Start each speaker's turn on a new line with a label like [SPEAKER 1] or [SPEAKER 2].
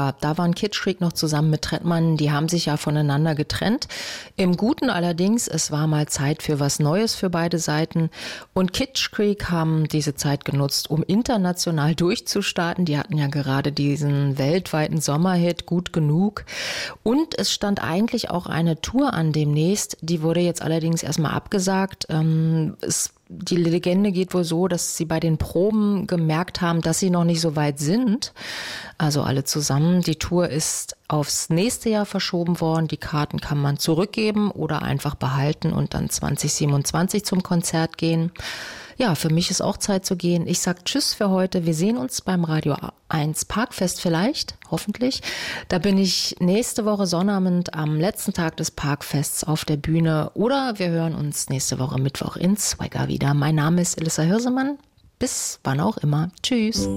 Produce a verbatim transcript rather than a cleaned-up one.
[SPEAKER 1] ja, da waren Kitsch Creek noch zusammen mit Trettmann, die haben sich ja voneinander getrennt. Im Guten allerdings, es war mal Zeit für was Neues für beide Seiten und Kitsch Creek haben diese Zeit genutzt, um international durchzustarten. Die hatten ja gerade diesen weltweiten Sommerhit Gut genug und es stand eigentlich auch eine Tour an demnächst, die wurde jetzt allerdings erstmal abgesagt. Ähm, es Die Legende geht wohl so, dass sie bei den Proben gemerkt haben, dass sie noch nicht so weit sind. Also alle zusammen. Die Tour ist aufs nächste Jahr verschoben worden. Die Karten kann man zurückgeben oder einfach behalten und dann zwanzig siebenundzwanzig zum Konzert gehen. Ja, für mich ist auch Zeit zu gehen. Ich sag Tschüss für heute. Wir sehen uns beim Radio eins Parkfest vielleicht, hoffentlich. Da bin ich nächste Woche Sonnabend am letzten Tag des Parkfests auf der Bühne oder wir hören uns nächste Woche Mittwoch in Swagger wieder. Mein Name ist Elissa Hirsemann. Bis wann auch immer. Tschüss.